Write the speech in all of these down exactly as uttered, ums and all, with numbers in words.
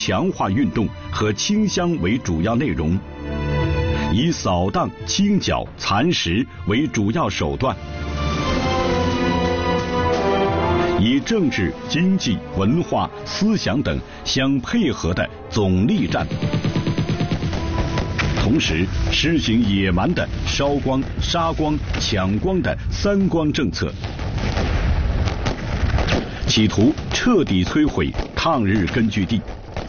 强化运动和清乡为主要内容，以扫荡、清剿、蚕食为主要手段，以政治、经济、文化、思想等相配合的总力战，同时实行野蛮的烧光、杀光、抢光的三光政策，企图彻底摧毁抗日根据地。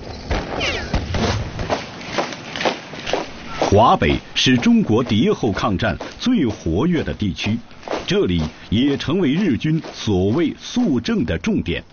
华北是中国敌后抗战最活跃的地区，这里也成为日军所谓肃正的重点。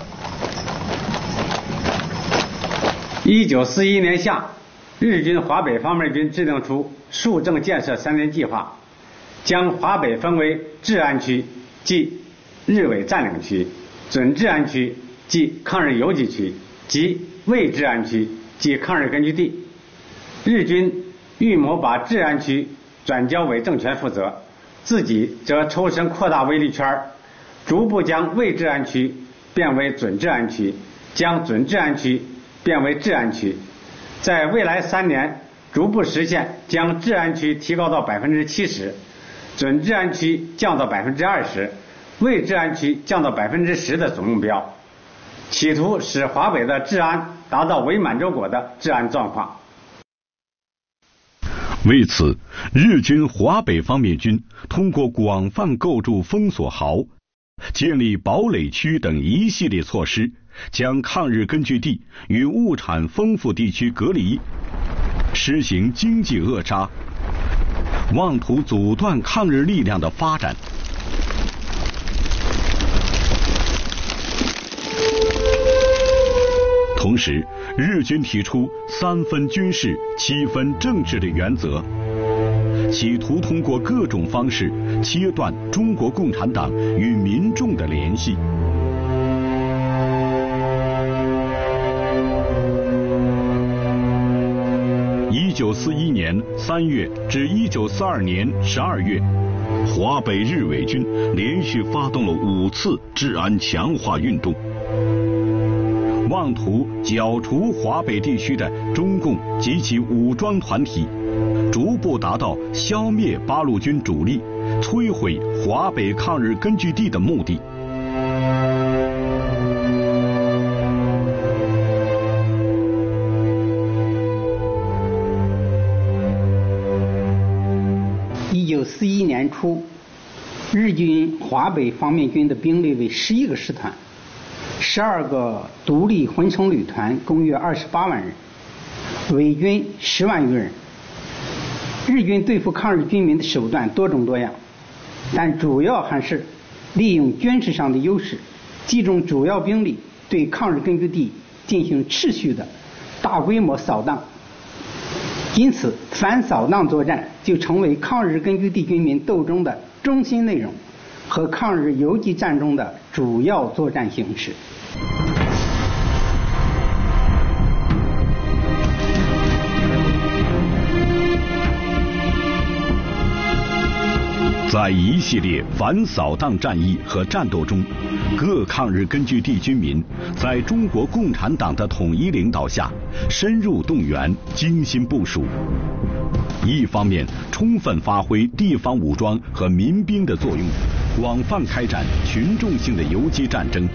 一九四一年夏，日军华北方面军制定出肃正建设三年计划，将华北分为治安区，即日伪占领区；准治安区，即抗日游击区；及未治安区，即抗日根据地。日军预谋把治安区转交伪政权负责，自己则抽身扩大威力圈，逐步将未治安区变为准治安区，将准治安区变为治安区。在未来三年，逐步实现将治安区提高到百分之七十，准治安区降到百分之二十，未治安区降到百分之十的总目标，企图使华北的治安达到伪满洲国的治安状况。 为此，日军华北方面军通过广泛构筑封锁壕、建立堡垒区等一系列措施，将抗日根据地与物产丰富地区隔离，实行经济扼杀，妄图阻断抗日力量的发展。同时，日军提出三分军事、七分政治的原则，企图通过各种方式切断中国共产党与民众的联系。一九四一年三月至一九四二年十二月，华北日伪军连续发动了五次治安强化运动，妄图剿除华北地区的中共及其武装团体，逐步达到消灭八路军主力、摧毁华北抗日根据地的目的。 一九四一年初，日军华北方面军的兵力为十一个师团，十二个独立混成旅团，共约二十八万人，伪军十万余人。日军对付抗日军民的手段多种多样，但主要还是利用军事上的优势，集中主要兵力对抗日根据地进行持续的大规模扫荡。因此，反扫荡作战就成为抗日根据地军民斗争的中心内容和抗日游击战中的主要作战形式。 在一系列反扫荡战役和战斗中，各抗日根据地军民在中国共产党的统一领导下，深入动员，精心部署。一方面，充分发挥地方武装和民兵的作用，广泛开展群众性的游击战争；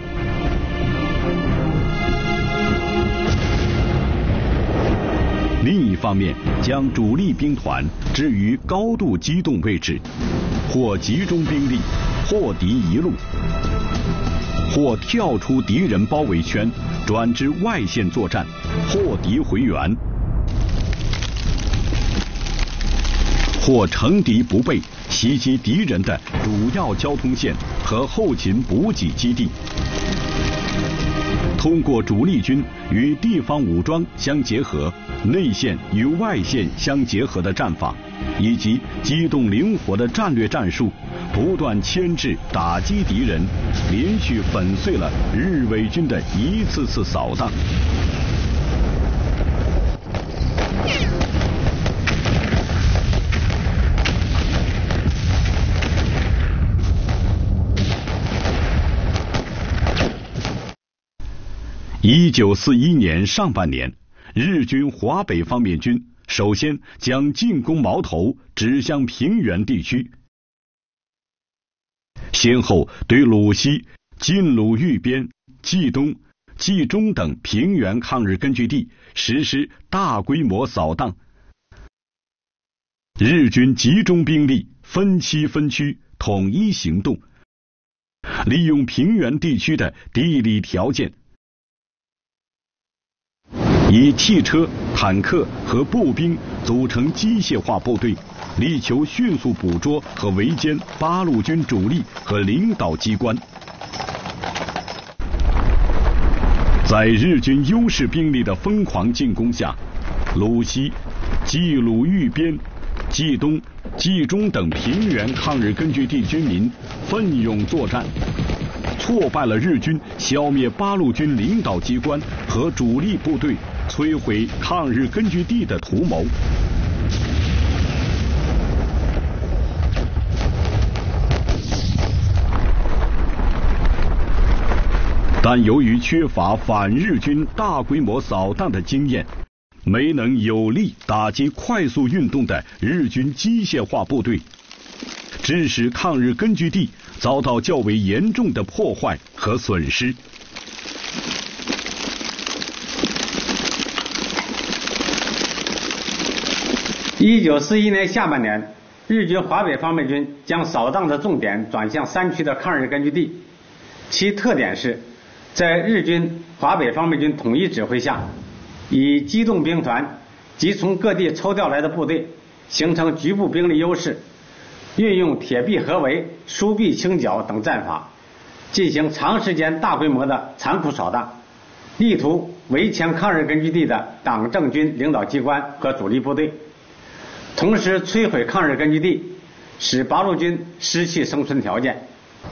另一方面，将主力兵团置于高度机动位置，或集中兵力，或敌一路，或跳出敌人包围圈，转至外线作战，或敌回援，或乘敌不备，袭击敌人的主要交通线和后勤补给基地。通过主力军与地方武装相结合、内线与外线相结合的战法，以及机动灵活的战略战术，不断牵制打击敌人，连续粉碎了日伪军的一次次扫荡。一一九四一年上半年，日军华北方面军首先将进攻矛头指向平原地区，先后对鲁西、晋鲁豫边、冀东、冀中等平原抗日根据地实施大规模扫荡。日军集中兵力，分期分区，统一行动，利用平原地区的地理条件，以汽车、坦克和步兵组成机械化部队，力求迅速捕捉和围歼八路军主力和领导机关。在日军优势兵力的疯狂进攻下，鲁西、冀鲁豫边、冀东、冀中等平原抗日根据地军民奋勇作战，挫败了日军消灭八路军领导机关和主力部队、摧毁抗日根据地的图谋。但由于缺乏反日军大规模扫荡的经验，没能有力打击快速运动的日军机械化部队，致使抗日根据地遭到较为严重的破坏和损失。 一九四一年下半年，日军华北方面军将扫荡的重点转向山区的抗日根据地，其特点是在日军华北方面军统一指挥下，以机动兵团及从各地抽调来的部队形成局部兵力优势，运用铁壁合围、疏壁清剿等战法，进行长时间大规模的残酷扫荡，力图围歼抗日根据地的党政军领导机关和主力部队，同时摧毁抗日根据地，使八路军失去生存条件。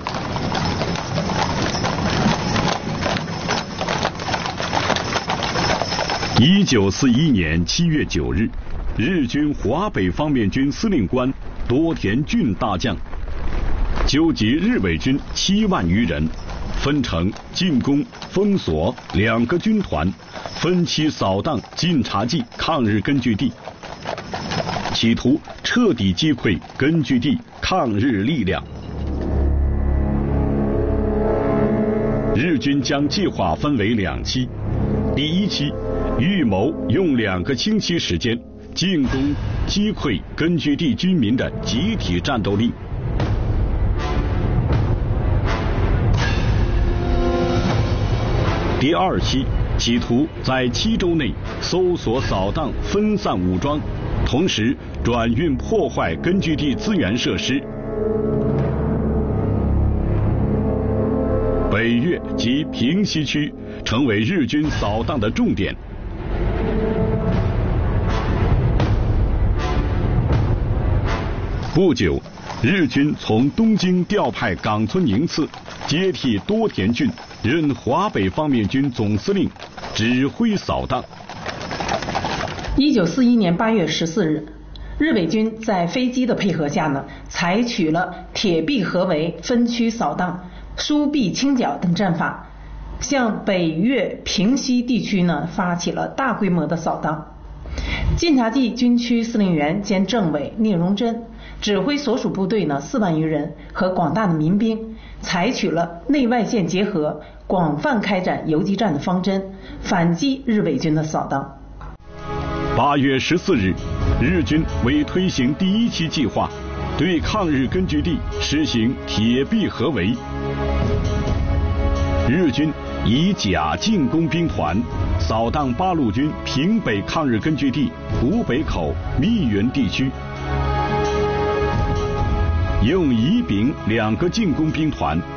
一九四一年七月九日，日军华北方面军司令官多田骏大将纠集日伪军七万余人，分成进攻、封锁两个军团，分期扫荡晋察冀抗日根据地，企图彻底击溃根据地抗日力量。日军将计划分为两期，第一期预谋用两个星期时间进攻击溃根据地军民的集体战斗力。第二期企图在七周内搜索扫荡分散武装，同时转运破坏根据地资源设施。北岳及平西区成为日军扫荡的重点。不久，日军从东京调派冈村宁次接替多田骏任华北方面军总司令，指挥扫荡。 一九四一年八月十四日，日伪军在飞机的配合下呢，采取了铁壁合围、分区扫荡、疏壁清剿等战法，向北岳、平西地区呢发起了大规模的扫荡。晋察冀军区司令员兼政委聂荣臻指挥所属部队呢四万余人和广大的民兵，采取了内外线结合、广泛开展游击战的方针，反击日伪军的扫荡。 八月十四日，日军为推行第一期计划，对抗日根据地实行铁壁合围。日军以甲进攻兵团扫荡八路军平北抗日根据地古北口、密云地区，用乙丙两个进攻兵团